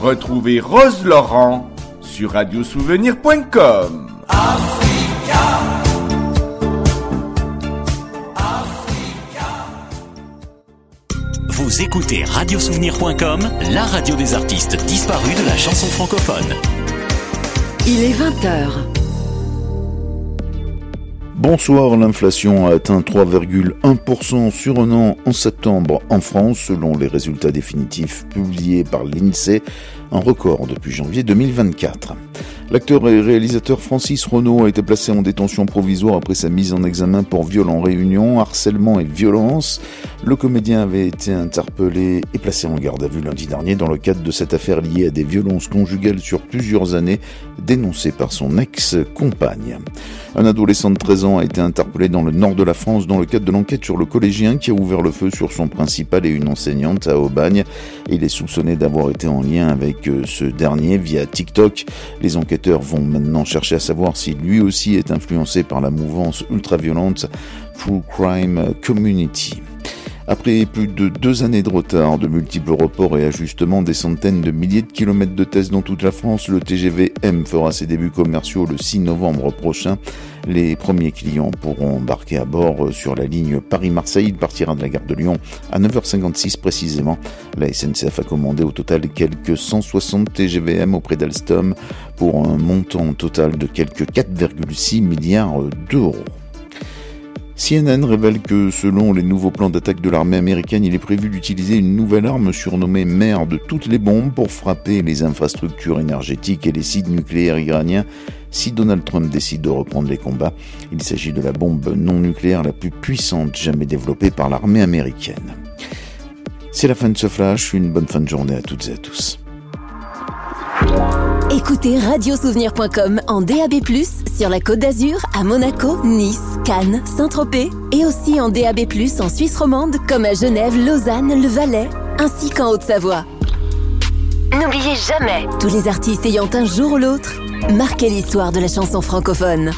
Retrouvez Rose Laurent sur radiosouvenir.com. Vous écoutez radiosouvenir.com, la radio des artistes disparus de la chanson francophone. Il est 20h. Bonsoir, l'inflation a atteint 3,1% sur un an en septembre en France, selon les résultats définitifs publiés par l'INSEE, un record depuis janvier 2024. L'acteur et réalisateur Francis Renaud a été placé en détention provisoire après sa mise en examen pour viol en réunion, harcèlement et violence. Le comédien avait été interpellé et placé en garde à vue lundi dernier dans le cadre de cette affaire liée à des violences conjugales sur plusieurs années dénoncées par son ex-compagne. Un adolescent de 13 ans a été interpellé dans le nord de la France dans le cadre de l'enquête sur le collégien qui a ouvert le feu sur son principal et une enseignante à Aubagne. Il est soupçonné d'avoir été en lien avec ce dernier via TikTok. Les enquêteurs vont maintenant chercher à savoir si lui aussi est influencé par la mouvance ultra-violente True Crime Community. Après plus de 2 années de retard, de multiples reports et ajustements, des centaines de milliers de kilomètres de tests dans toute la France, le TGV M fera ses débuts commerciaux le 6 novembre prochain. Les premiers clients pourront embarquer à bord sur la ligne Paris-Marseille. Il partira de la gare de Lyon à 9h56 précisément. La SNCF a commandé au total quelques 160 TGV M auprès d'Alstom pour un montant total de quelques 4,6 milliards d'euros. CNN révèle que selon les nouveaux plans d'attaque de l'armée américaine, il est prévu d'utiliser une nouvelle arme surnommée mère de toutes les bombes pour frapper les infrastructures énergétiques et les sites nucléaires iraniens si Donald Trump décide de reprendre les combats. Il s'agit de la bombe non nucléaire la plus puissante jamais développée par l'armée américaine. C'est la fin de ce flash, une bonne fin de journée à toutes et à tous. Écoutez radiosouvenir.com en DAB+, sur la Côte d'Azur, à Monaco, Nice, Cannes, Saint-Tropez, et aussi en DAB+, en Suisse romande, comme à Genève, Lausanne, le Valais, ainsi qu'en Haute-Savoie. N'oubliez jamais, tous les artistes ayant un jour ou l'autre marqué l'histoire de la chanson francophone.